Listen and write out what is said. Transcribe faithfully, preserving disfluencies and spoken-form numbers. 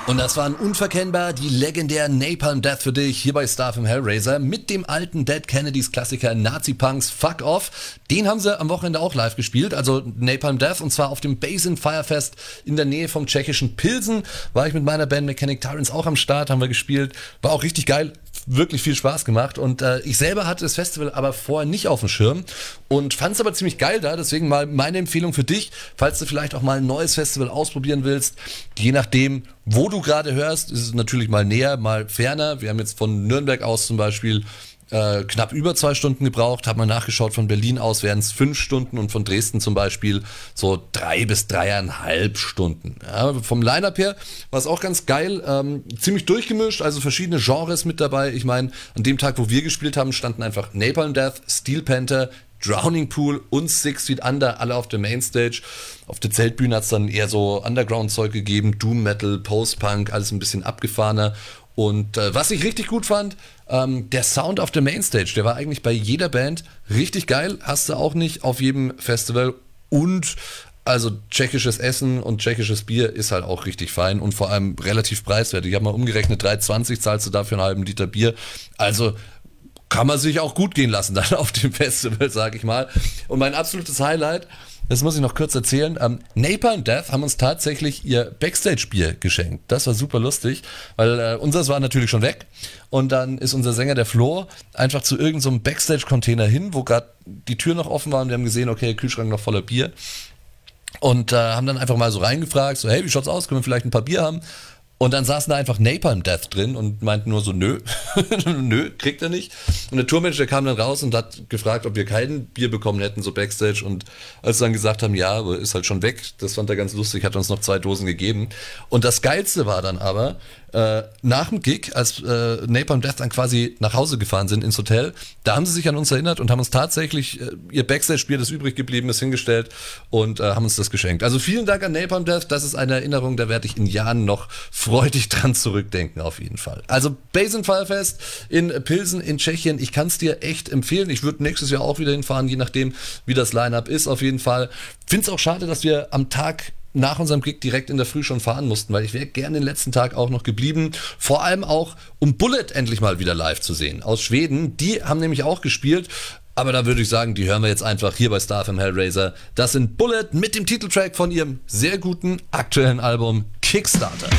Und das waren unverkennbar die legendären Napalm Death für dich hier bei Starfm Hellraiser mit dem alten Dead Kennedys Klassiker Nazi-Punks Fuck Off. Den haben sie am Wochenende auch live gespielt, also Napalm Death, und zwar auf dem Basin Firefest in der Nähe vom tschechischen Pilsen. War ich mit meiner Band Mechanic Tyrants auch am Start, haben wir gespielt. War auch richtig geil, wirklich viel Spaß gemacht, und äh, ich selber hatte das Festival aber vorher nicht auf dem Schirm und fand es aber ziemlich geil da, deswegen mal meine Empfehlung für dich, falls du vielleicht auch mal ein neues Festival ausprobieren willst, je nachdem, wo du gerade hörst, ist es natürlich mal näher, mal ferner. Wir haben jetzt von Nürnberg aus zum Beispiel äh, knapp über zwei Stunden gebraucht, habe mal nachgeschaut, von Berlin aus wären es fünf Stunden und von Dresden zum Beispiel so drei bis dreieinhalb Stunden. Ja, vom Line-Up her war es auch ganz geil, ähm, ziemlich durchgemischt, also verschiedene Genres mit dabei. Ich meine, an dem Tag, wo wir gespielt haben, standen einfach Napalm Death, Steel Panther, Drowning Pool und Six Feet Under, alle auf der Mainstage. Auf der Zeltbühne hat es dann eher so Underground-Zeug gegeben, Doom Metal, Post-Punk, alles ein bisschen abgefahrener. Und äh, was ich richtig gut fand, ähm, der Sound auf der Mainstage, der war eigentlich bei jeder Band richtig geil, hast du auch nicht auf jedem Festival. Und also tschechisches Essen und tschechisches Bier ist halt auch richtig fein und vor allem relativ preiswert. Ich habe mal umgerechnet, drei zwanzig zahlst du dafür einen halben Liter Bier. Also kann man sich auch gut gehen lassen dann auf dem Festival, sag ich mal. Und mein absolutes Highlight, das muss ich noch kurz erzählen, ähm, Napalm Death haben uns tatsächlich ihr Backstage-Bier geschenkt. Das war super lustig, weil äh, unseres war natürlich schon weg. Und dann ist unser Sänger, der Flo, einfach zu irgendeinem so Backstage-Container hin, wo gerade die Tür noch offen war, und wir haben gesehen, okay, Kühlschrank noch voller Bier. Und äh, haben dann einfach mal so reingefragt, so, hey, wie schaut's aus, können wir vielleicht ein paar Bier haben? Und dann saßen da einfach Napalm Death drin und meinten nur so, nö, nö, kriegt er nicht. Und der Tourmanager kam dann raus und hat gefragt, ob wir kein Bier bekommen hätten, so Backstage. Und als sie dann gesagt haben, ja, aber ist halt schon weg, das fand er ganz lustig, hat uns noch zwei Dosen gegeben. Und das Geilste war dann aber, äh, nach dem Gig, als äh, Napalm Death dann quasi nach Hause gefahren sind ins Hotel, da haben sie sich an uns erinnert und haben uns tatsächlich äh, ihr Backstage-Bier, das übrig geblieben ist, hingestellt und äh, haben uns das geschenkt. Also vielen Dank an Napalm Death, das ist eine Erinnerung, da werde ich in Jahren noch freudig dran zurückdenken, auf jeden Fall. Also Basin Firefest in Pilsen in Tschechien, ich kann es dir echt empfehlen. Ich würde nächstes Jahr auch wieder hinfahren, je nachdem, wie das Line-Up ist, auf jeden Fall. Finde es auch schade, dass wir am Tag nach unserem Gig direkt in der Früh schon fahren mussten, weil ich wäre gerne den letzten Tag auch noch geblieben. Vor allem auch, um Bullet endlich mal wieder live zu sehen. Aus Schweden, die haben nämlich auch gespielt. Aber da würde ich sagen, die hören wir jetzt einfach hier bei Starfm Hellraiser. Das sind Bullet mit dem Titeltrack von ihrem sehr guten aktuellen Album Kickstarter.